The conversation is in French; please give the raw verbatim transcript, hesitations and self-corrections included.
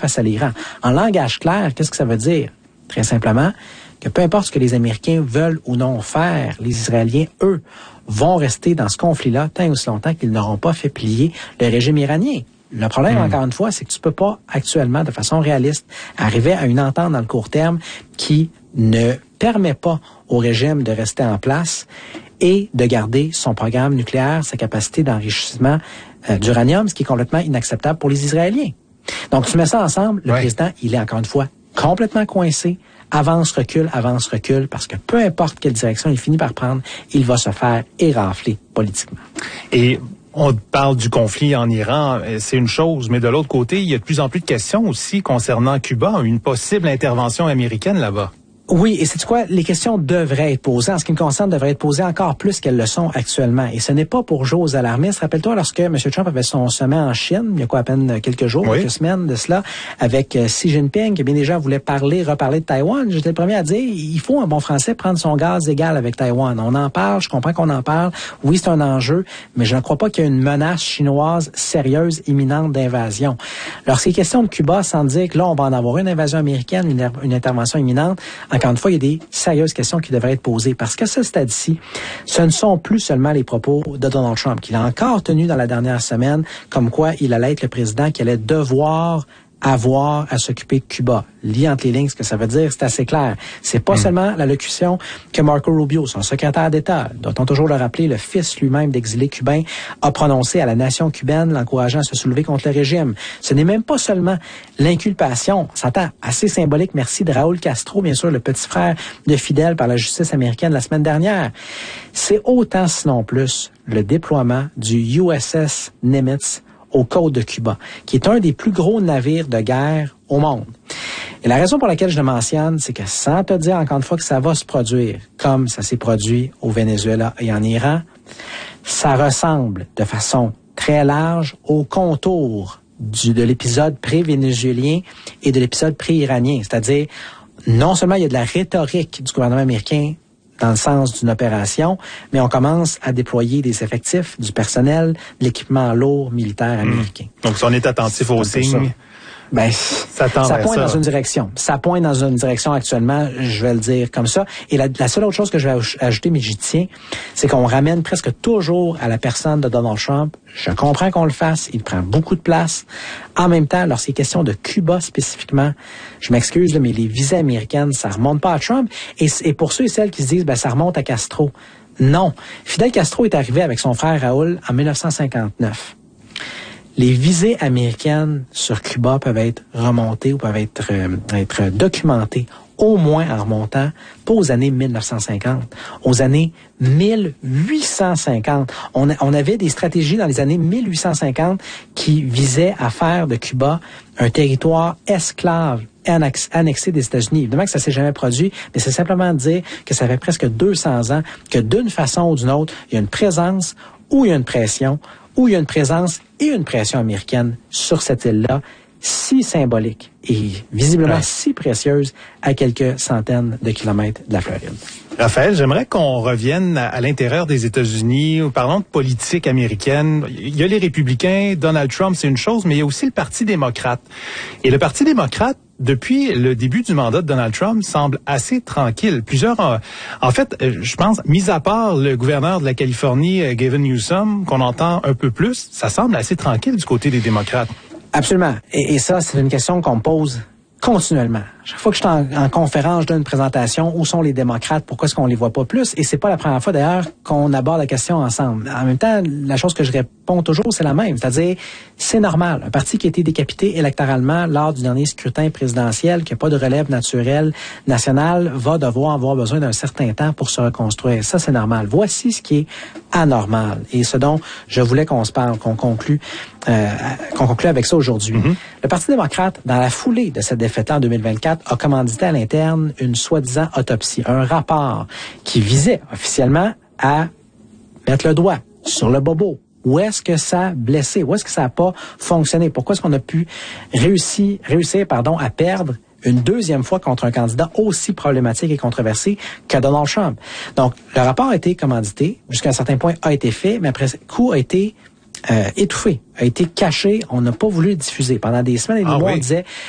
face à l'Iran. En langage clair, qu'est-ce que ça veut dire? Très simplement, que peu importe ce que les Américains veulent ou non faire, les Israéliens, eux, vont rester dans ce conflit-là tant et aussi longtemps qu'ils n'auront pas fait plier le régime iranien. Le problème, mmh. encore une fois, c'est que tu peux pas actuellement, de façon réaliste, arriver à une entente dans le court terme qui ne permet pas au régime de rester en place et de garder son programme nucléaire, sa capacité d'enrichissement euh, d'uranium, ce qui est complètement inacceptable pour les Israéliens. Donc, tu mets ça ensemble, le ouais. président, il est encore une fois complètement coincé, avance, recule, avance, recule, parce que peu importe quelle direction il finit par prendre, il va se faire érafler politiquement. Et on parle du conflit en Iran, c'est une chose, mais de l'autre côté, il y a de plus en plus de questions aussi concernant Cuba, une possible intervention américaine là-bas. Oui, et c'est quoi? Les questions devraient être posées. En ce qui me concerne, devraient être posées encore plus qu'elles le sont actuellement. Et ce n'est pas pour jouer aux alarmistes. Rappelle-toi, lorsque M. Trump avait son sommet en Chine, il y a quoi, à peine quelques jours, oui. quelques semaines de cela, avec Xi Jinping, que bien des gens voulaient parler, reparler de Taïwan. J'étais le premier à dire, il faut, en bon français, prendre son gaz égal avec Taïwan. On en parle, je comprends qu'on en parle. Oui, c'est un enjeu, mais je ne crois pas qu'il y ait une menace chinoise sérieuse, imminente d'invasion. Lorsqu'il est question de Cuba, sans dire que là, on va en avoir une invasion américaine, une, une intervention imminente, encore une fois, il y a des sérieuses questions qui devraient être posées. Parce que ce stade-ci, ce ne sont plus seulement les propos de Donald Trump, qu'il a encore tenus dans la dernière semaine, comme quoi il allait être le président qui allait devoir avoir à s'occuper de Cuba. Lis entre les lignes ce que ça veut dire, c'est assez clair. C'est pas mmh. seulement l'allocution que Marco Rubio, son secrétaire d'État, doit-on toujours le rappeler, le fils lui-même d'exilé cubain, a prononcé à la nation cubaine, l'encourageant à se soulever contre le régime. Ce n'est même pas seulement l'inculpation, ça s'entend assez symbolique, merci, de Raúl Castro, bien sûr, le petit frère de Fidel par la justice américaine la semaine dernière. C'est autant, sinon plus, le déploiement du U S S Nimitz aux côtes de Cuba, qui est un des plus gros navires de guerre au monde. Et la raison pour laquelle je le mentionne, c'est que sans te dire encore une fois que ça va se produire, comme ça s'est produit au Venezuela et en Iran, ça ressemble de façon très large au contour du, de l'épisode pré-vénézuélien et de l'épisode pré-iranien. C'est-à-dire, non seulement il y a de la rhétorique du gouvernement américain dans le sens d'une opération, mais on commence à déployer des effectifs, du personnel, de l'équipement lourd militaire américain. Mmh. Donc, si on est attentif aux signes, ben, ça, ça pointe ça. dans une direction. Ça pointe dans une direction actuellement, je vais le dire comme ça. Et la, la seule autre chose que je vais ajouter, mais j'y tiens, c'est qu'on ramène presque toujours à la personne de Donald Trump. Je comprends qu'on le fasse, il prend beaucoup de place. En même temps, lorsqu'il est question de Cuba spécifiquement, je m'excuse, mais les visées américaines, ça remonte pas à Trump. Et, et pour ceux et celles qui se disent, ben ça remonte à Castro. Non. Fidel Castro est arrivé avec son frère Raúl en dix-neuf cent cinquante-neuf. Les visées américaines sur Cuba peuvent être remontées ou peuvent être, euh, être documentées au moins en remontant, pas aux années dix-neuf cent cinquante, aux années mille huit cent cinquante. On, a, on avait des stratégies dans les années mille huit cent cinquante qui visaient à faire de Cuba un territoire esclave annexé des États-Unis. Évidemment que ça s'est jamais produit, mais c'est simplement de dire que ça fait presque deux cents ans que d'une façon ou d'une autre, il y a une présence ou il y a une pression où il y a une présence et une pression américaine sur cette île-là, si symbolique et visiblement ouais. si précieuse à quelques centaines de kilomètres de la Floride. Raphaël, j'aimerais qu'on revienne à, à l'intérieur des États-Unis. Parlons de politique américaine. Il y a les républicains, Donald Trump, c'est une chose, mais il y a aussi le Parti démocrate. Et le Parti démocrate, depuis le début du mandat de Donald Trump, semble assez tranquille. Plusieurs, euh, en fait, euh, je pense, mis à part le gouverneur de la Californie, euh, Gavin Newsom, qu'on entend un peu plus, ça semble assez tranquille du côté des démocrates. Absolument. Et, et ça, c'est une question qu'on me pose continuellement. Chaque fois que je suis en, en conférence, je donne une présentation, où sont les démocrates, pourquoi est-ce qu'on les voit pas plus? Et c'est pas la première fois d'ailleurs qu'on aborde la question ensemble. En même temps, la chose que je réponds toujours, c'est la même. C'est-à-dire, c'est normal. Un parti qui a été décapité électoralement lors du dernier scrutin présidentiel, qui n'a pas de relève naturelle nationale, va devoir avoir besoin d'un certain temps pour se reconstruire. Ça, c'est normal. Voici ce qui est anormal. Et ce dont je voulais qu'on se parle, qu'on conclue, euh, qu'on conclue avec ça aujourd'hui. Mm-hmm. Le Parti démocrate, dans la foulée de cette défaite-là en deux mille vingt-quatre, a commandité à l'interne une soi-disant autopsie, un rapport qui visait officiellement à mettre le doigt sur le bobo. Où est-ce que ça a blessé? Où est-ce que ça n'a pas fonctionné? Pourquoi est-ce qu'on a pu réussir, réussir pardon, à perdre une deuxième fois contre un candidat aussi problématique et controversé que Donald Trump? Donc, le rapport a été commandité, jusqu'à un certain point a été fait, mais après coup a été euh, étouffé, a été caché. On n'a pas voulu le diffuser. Pendant des semaines et des ah mois, oui. on disait